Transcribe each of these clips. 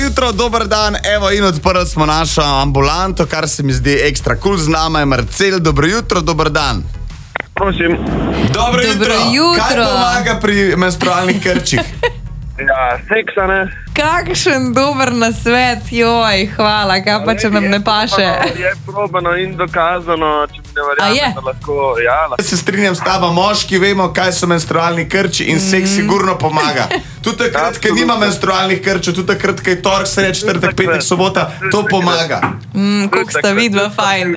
jutro, dober dan, evo in odprli smo našo ambulanto, kar se mi zdi ekstra cool. Z nama je Marcel, dobro jutro, dober dan. Prosim. Dobro jutro. Kaj pomaga pri menstrualnih krčih? Ja, seksa, ne? Kakšen dober nasvet, joj, hvala, kaj pa če nam ne paše. Je probano in dokazano, če mi ne verjamem, da lahko, ja. Se strinjam s taba, moški vemo, kaj so menstrualni krči in seks sigurno pomaga. Tudi takrat, ko nima menstrualnih krčev, tudi takrat, ko je torek, sred, četrtek, petek, sobota, to pomaga. Koliko sta vidva fajn.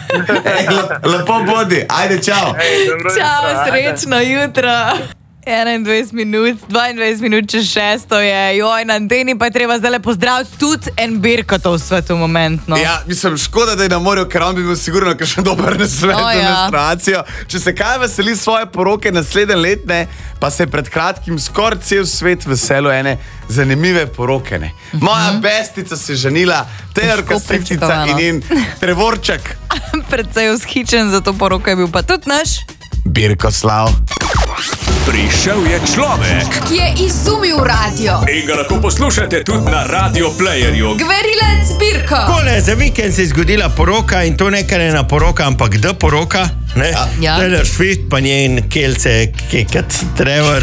Lepo bodi, ajde, čau. Čau, srečno jutro. 21 minut, 22 minut čez 6 je, joj, na anteni pa je treba zdaj pozdraviti tudi en Birkotov svetu momentno. Ja, mislim, škoda, da je na morju, ker on bi bil sigurno kakšen dober nasvet za menstruacijo. Če se kaj veseli svoje poroke naslednje letne, pa se je pred kratkim skoraj cel svet veselil ene zanimive poroke, ne. Moja bestica se je ženila, Taylorka Swiftnica in njen Trevorček. Predvsej vzhičen za to poroko je bil pa tudi naš Birkoslav. Prišel je človek, ki je izumil radio. In ga lahko poslušate tudi na Radio Playerju. Gverilec Birko. Kole, za vikend se je zgodila poroka in to nekaj ne na poroka, ampak da poroka. Ja. Taylor Swift pa njen kelce Kekat Trevor.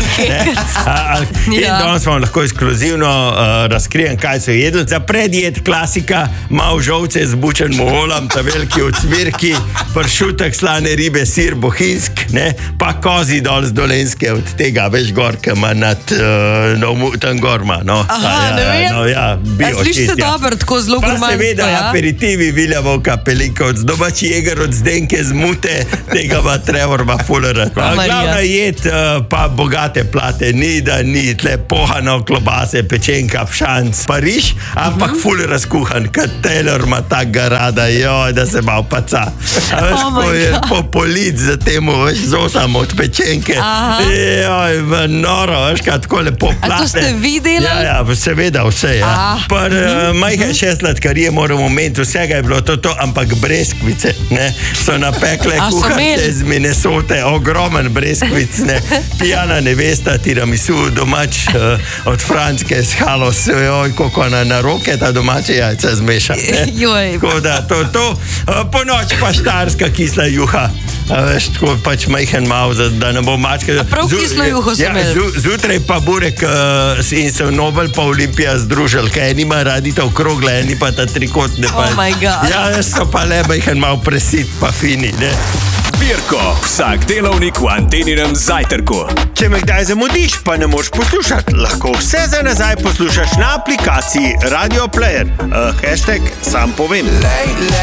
In danes vam lahko ekskluzivno razkrijem, kaj so jedli. Za predjed klasika, mal žolce z bučen moholom, ta veliki ocvirki, pršutek, slane ribe, sir bohinjsk, pa kozi dol z Dolenske, od tega veš gor, ki ima nad tam gorma. Ne vem. Sliši se dobro, tako zelo gurmansko. Pa seveda aperitivi Viljavov kapelikovc, domači jeger od Zdenke z Mute, tega pa Trevor pa fulerat. Glavna jed pa bogate plate, ni da ni, tle pohano, klobase, pečenka, pšanc, pa riž, ampak ful razkuhan, kad Taylor ima tak ga rada, joj, da se mal paca. Veš, ko je popolit za temu, veš, z osam od pečenke. Joj, noro, veš, kad tako lepo plate. A to ste vi delali? Ja, seveda vse, ja. Pa majhe 6 sladkarije moramo imeti, vsega je bilo to, ampak breskvice, ne, so napekle kuhate z Minnesote, ogromen breskvic, ne, pijana nevesta, tiramisu, domač od Frančke s halos, joj, koliko na roke ta domače jajca zmeša, ne. Tako da to, po noč pa štarska kisla juha, veš, tako pač majhen mal, da ne bo mačka. A prav kislo juho so imeli? Zjutraj pa burek in se Nobel pa Olimpija združili, kaj eni ima radi ta okrogle, eni pa ta trikotne. Oh my God. Ja, so pa le majhen mal presit pa fini, ne. Birko, vsak delovnik v Anteninem zajtrku. Če me kdaj zamudiš, pa ne moš poslušati, lahko vse za nazaj poslušaš na aplikaciji Radio Player. #sam povem.